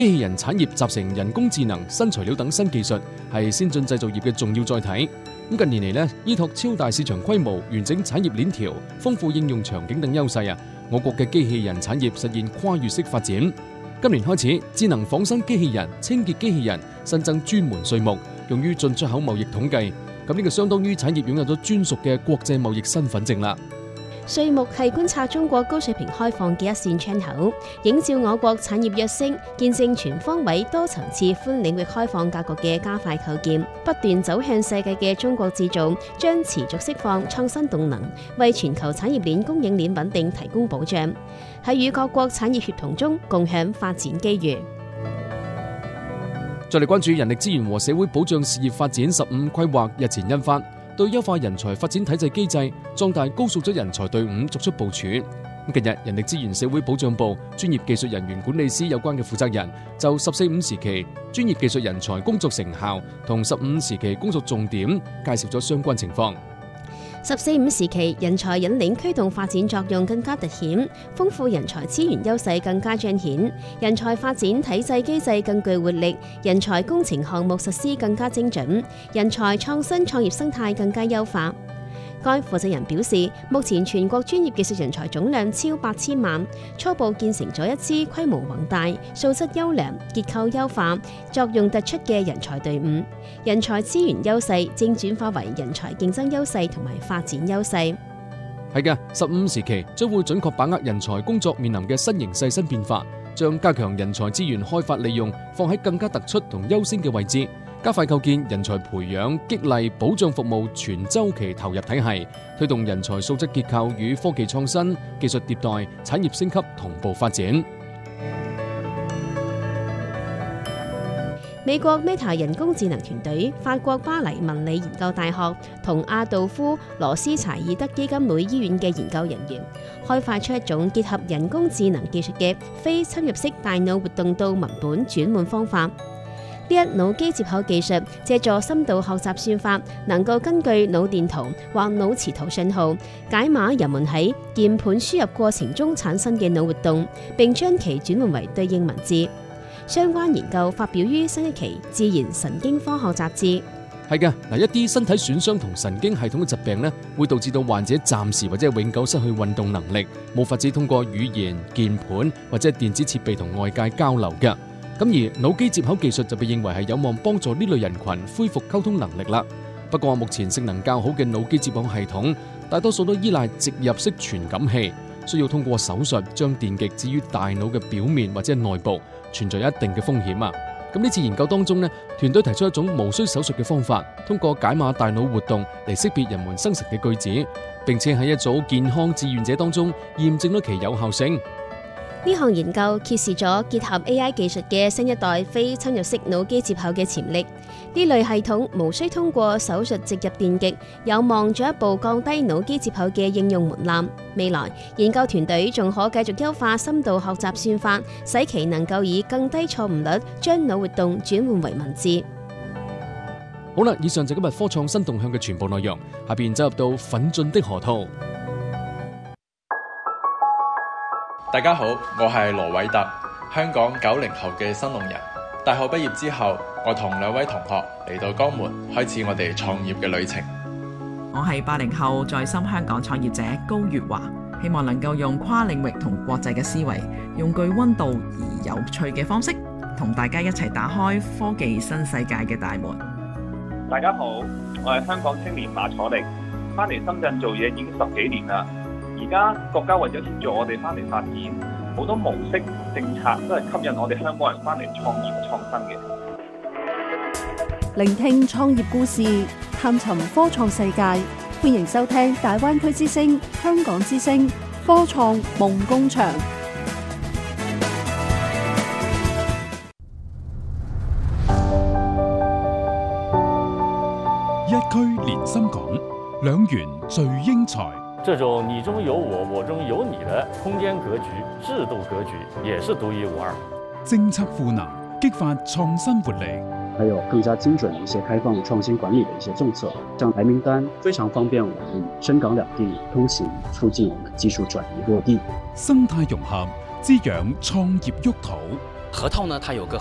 機器人產業集成人工智能、新材料等新技術，係先進製造業嘅重要載體。近年嚟呢，依託超大市場規模、完整產業鏈條、豐富應用場景等優勢我國嘅機器人產業實現跨越式發展。今年開始，智能仿生機器人、清潔機器人新增專門稅目，用於進出口貿易統計。呢個相當於產業擁有咗專屬嘅國際貿易身份證啦。 稅目係觀察中國高水平開放嘅一扇窗口，映照我國產業躍升，見證全方位多層次寬領域開放格局嘅加快構建。不斷走向世界嘅中國製造將持續釋放創新動能，為全球產業鏈供應鏈穩定提供保障，喺與各國產業協同中共享發展機遇。 再嚟關注人力資源和社會保障事業發展15規劃日前印發，對優化人才發展體制機制、壯大高素質人才隊伍作出部署。近日，人力資源社會保障部專業技術人員管理司有關嘅負責人就14-5時期專業技術人才工作成效同15時期工作重點介紹咗相關情況。 14-5時期人才引領驅動發展作用更加凸顯，豐富人才資源優勢更加彰顯，人才發展體制機制更具活力，人才工程項目實施更加精準，人才創新創業生態更加優化。該負責人表示，目前全國專業技術人才總量超8000萬，初步建成咗一支規模宏大、素質優良、結構優化、作用突出嘅人才隊伍。人才資源優勢正轉化為人才競爭優勢同埋發展優勢。 係嘅，15時期將會準確把握人才工作面臨嘅新形勢新變化，將加強人才資源開發利用放喺更加突出同優先嘅位置。加快構建人才培養、激勵、保障服務全週期投入體系，推動人才素質結構與科技創新、技術迭代、產業升級同步發展。 美國 Meta 人工智能團隊、法國巴黎文理研究大學同阿道夫羅斯柴爾德基金會醫院嘅研究人員，開發出一種結合人工智能技術嘅非侵入式大腦活動到文本轉換方法。呢一腦機接口技術借助深度學習算法，能夠根據腦電圖或腦磁圖信號，解碼人們喺鍵盤輸入過程中產生嘅腦活動，並將其轉換為對應文字。相關研究發表於新一期《自然神經科學雜誌》。 係嘅，一啲身體損傷同神經系統嘅疾病呢，會導致到患者暫時或者永久失去運動能力，冇法子通過語言、鍵盤或者電子設備同外界交流嘅。咁而腦機接口技術就被認為係有望幫助呢類人群恢復溝通能力啦。不過目前性能較好嘅腦機接口系統，大多數都依賴植入式傳感器，需要通過手術將電極置於大腦嘅表面或者內部，存在一定嘅風險啊。咁呢次研究當中呢，團隊提出一種無需手術嘅方法，通過解碼大腦活動嚟識別人們生成嘅句子，並且喺一組健康志願者當中驗證咗其有效性。 呢項研究揭示咗結合 AI 技術嘅新一代非侵入式腦機接口嘅潛力。呢類系統無需通過手術植入電極，有望進一步降低腦機接口嘅應用門檻。未來研究團隊仲可繼續優化深度學習算法，使其能夠以更低錯誤率將腦活動轉換為文字。 好啦，以上就今日科創新動向嘅全部內容，下邊走入到奮進的河套。 大家好，我係羅偉特，香港90後嘅新農人。大學畢業之後，我同2位同學嚟到江門，開始我哋創業嘅旅程。 我係80後在深香港創業者高月華，希望能夠用跨領域同國際嘅思維，用具溫度而有趣嘅方式，同大家一齊打開科技新世界嘅大門。 大家好，我係香港青年馬楚力，翻嚟深圳做嘢已經10幾年啦。而家國家為咗協助我哋翻嚟發展，好多模式政策都係吸引我哋香港人翻嚟創業創新嘅。 聆聽創業故事，探尋科創世界，歡迎收聽大灣區之聲、香港之聲科創夢工場。 一區連心港，兩元聚英才。 這種你中有我，我中有你的空間格局、制度格局也是獨一無二。 政策賦能，激發創新活力。 還有更加精準的一些開放創新管理的一些政策，像白名單非常方便我們深港兩地通行，促進我們技術轉移落地。 生態融合，滋養創業沃土。 核桃呢，它有个